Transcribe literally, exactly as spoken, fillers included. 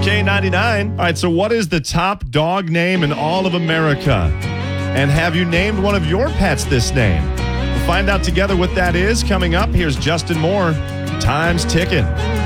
K ninety-nine. All right, so what is the top dog name in all of America? And have you named one of your pets this name? We'll find out together what that is coming up. Here's Justin Moore. Time's ticking.